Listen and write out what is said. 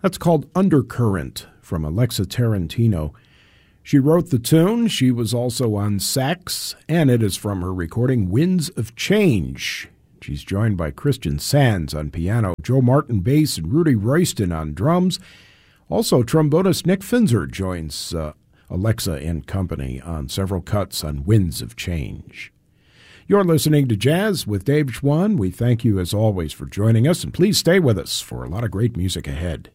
That's called Undercurrent from Alexa Tarantino. She wrote the tune. She was also on sax, and it is from her recording Winds of Change. She's joined by Christian Sands on piano, Joe Martin bass, and Rudy Royston on drums. Also, trombonist Nick Finzer joins Alexa and company on several cuts on Winds of Change. You're listening to Jazz with Dave Schwann. We thank you, as always, for joining us, and please stay with us for a lot of great music ahead.